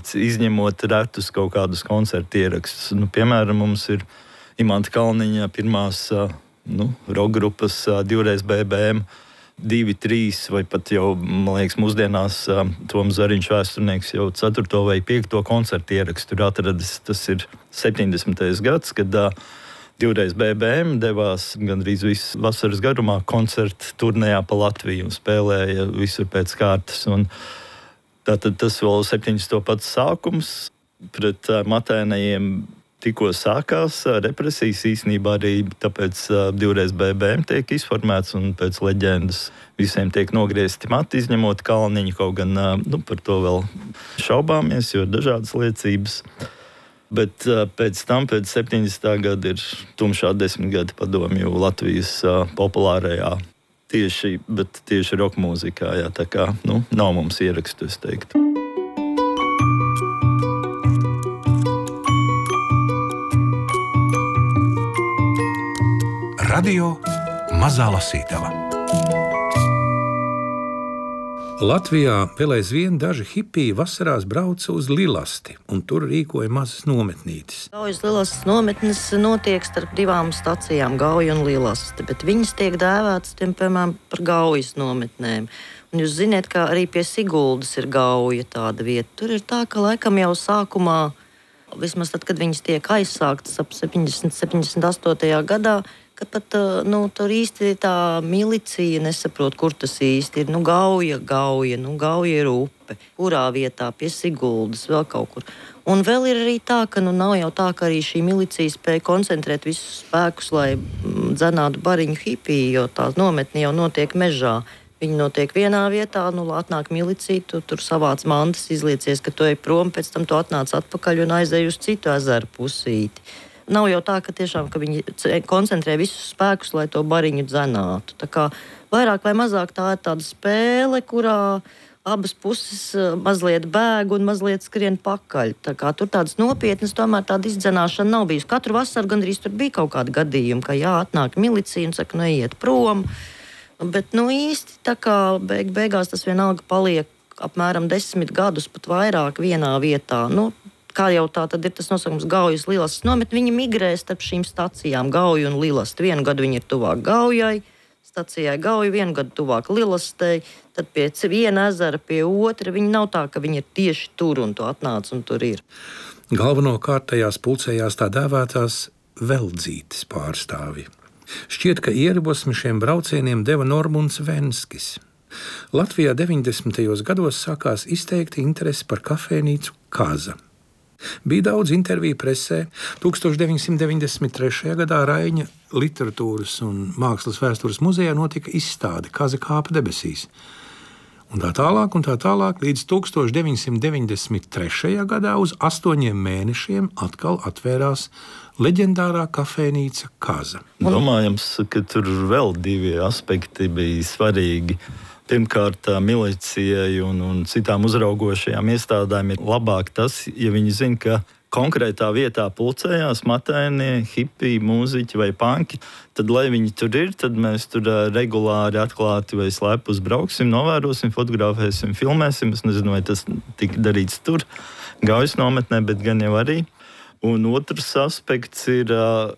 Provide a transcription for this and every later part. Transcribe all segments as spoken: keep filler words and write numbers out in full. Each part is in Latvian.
rakstīts, izņemot retus kaut kādus koncertu ierakstus. Nu, piemēram, mums ir Imanta Kalniņa pirmās nu, rock grupas divreiz B B M, divi, trīs vai pat jau, man liekas, mūsdienās Toms Zariņš vēsturnieks jau ceturto vai piekto koncertu ierakstu ir atradis. Tas ir septiņdesmitais gads, kad divreiz B B M devās gandrīz visu vasaras garumā koncertu turnējā pa Latviju un spēlēja visur pēc kārtas. Un tātad tas vēl septiņdesmito pats sākums. Pret matēnajiem tikko sākās represijas, īstenībā arī tāpēc divreiz B B M tiek izformēts un pēc leģendas visiem tiek nogriezti mati, izņemot Kalniņu, kaut gan nu, par to vēl šaubāmies, jo ir dažādas liecības. Bet pēc tam, pēc septiņdesmitā gada ir tumšā desmitgada padomju Latvijas populārajā tieši, bet tieši rock mūzikā, jā, tā kā, nu, nav mums ierakstu, es teiktu. Radio Mazā Lasītava. Latvijā vēl aizvien daži hipiji vasarās brauca uz Lilasti, un tur rīkoja mazas nometnītes. Gaujas Lilastes nometnes notiek starp divām stacijām, Gauja un Lilaste, bet viņas tiek dēvētas, piemēram, par Gaujas nometnēm. Un jūs ziniet, ka arī pie Siguldas ir Gauja tāda vieta. Tur ir tā, ka laikam jau sākumā, vismaz tad, kad viņas tiek aizsāktas ap septiņdesmit, septiņdesmit astotajā gadā, ka pat nu, tur īsti tā milicija nesaprot, kur tas īsti ir. Nu, Gauja, Gauja, nu, Gauja ir upe. Kurā vietā, pie Siguldas, vēl kaut kur. Un vēl ir arī tā, ka nu, nav jau tā, ka arī šī milicija spēja koncentrēt visus spēkus, lai dzenātu bariņu hipiju, jo tā nometne jau notiek mežā. Viņi notiek vienā vietā, nu, atnāk milicija, tu tur savāc mantas, izliecies, ka tu ej prom, pēc tam tu atnāc atpakaļ un aizej uz citu ezeru pusīti. Nav jau tā, ka tiešām ka viņi koncentrē visus spēkus, lai to bariņu dzenātu. Tā kā vairāk vai mazāk tā ir tāda spēle, kurā abas puses mazliet bēg un mazliet skrien pakaļ. Tā kā tur tādas nopietnas, tomēr tāda izdzenāšana nav bijusi. Katru vasaru gandrīz tur bija kaut kādi gadījumi, ka jā, atnāk milicija un saka, nu, iet prom. Bet, nu, īsti tā kā beig, beigās tas vienalga paliek apmēram desmit gadus, pat vairāk vienā vietā. Nu, kā jau tā tad ir tas nosaukums Gaujas Lilastes nometne, viņi migrē starp šīm stacijām, Gauju un Lilaste. Vienu gadu viņi ir tuvāk Gaujai, stacijai Gauja, vienu gadu tuvāk Lilastei, tad pie viena ezera, pie otra. Viņi nav tā, ka viņi ir tieši tur un tu atnāc un tur ir. Galvenokārt tajās pulcējās tā dēvētās veldzītes pārstāvi. Šķiet, ka ieribosmi šiem braucieniem deva Normunds Venskis. Latvijā deviņdesmitajos gados sākās izteikti interesi par kafejnīcu Kaza. Bija daudz interviju presē. tūkstoš deviņsimt deviņdesmit trešajā gadā Raiņa literatūras un mākslas vēstures muzejā notika izstāde Kaza kāpa debesīs. Un tā tālāk, un tā tālāk, līdz tūkstoš deviņsimt deviņdesmit trešajā gadā uz astoņiem mēnešiem atkal atvērās leģendārā kafejnīca Kaza. Domājams, ka tur vēl divi aspekti bija svarīgi. Pirmkārt, milicijai un, un citām uzraugošajām iestādēm ir labāk tas, ja viņi zina, ka konkrētā vietā pulcējās matēnie, hipiji, mūziķi vai panki, tad, lai viņi tur ir, tad mēs tur regulāri atklāti vai slēpi uzbrauksim, novērosim, fotografēsim, filmēsim. Es nezinu, vai tas tika darīts tur, Gaujas nometnē, bet gan jau arī. Un otrs aspekts ir,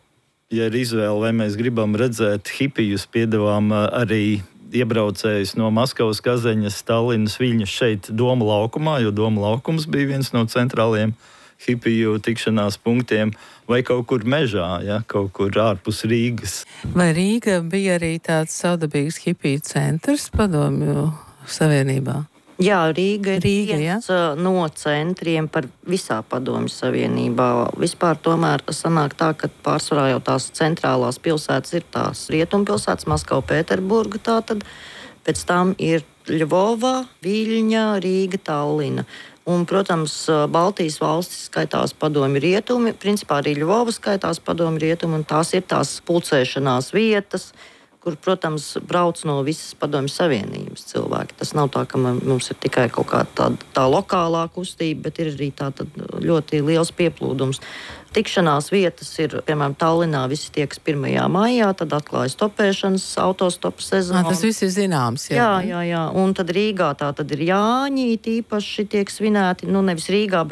ja ir izvēle, vai mēs gribam redzēt hipijus, piedevām arī iebraucējus no Maskavas, Kazeņas, Tallinas, Viļņas šeit Doma laukumā, jo Doma laukums bija viens no centrāliem hipiju tikšanās punktiem, vai kaut kur mežā, ja, kaut kur ārpus Rīgas. Vai Rīga bija arī tāds savdabīgs hipiju centrs padomju savienībā? Jā, Rīga ir Rīga, viens ja? no centriem par visā padomju savienībā. Vispār tomēr sanāk tā, ka pārsvarā jau tās centrālās pilsētas ir tās rietumpilsētas, Maskava, Pēterburga tātad. Pēc tam ir Ļvova, Viļņa, Rīga, Tallina. Un, protams, Baltijas valstis skaitās padomju rietumi, principā arī Ļvova skaitās padomju rietumi, un tās ir tās pulcēšanās vietas, kur, protams, brauc no visas padomju savienības cilvēki. Tas nav tā, ka mums ir tikai kaut kāda tā, tā lokālā kustība, bet ir arī tā ļoti liels pieplūdums. Tikšanās vietas ir, piemēram, Tallinā visi tieks pirmajā maijā, tad atklājas topēšanas, autostopu sezonu. Tas viss ir zināms, jā. Jā, jā, jā. Un tad Rīgā tā tad ir Jāņi, tīpaši tiek svinēti, nu nevis Rīgā,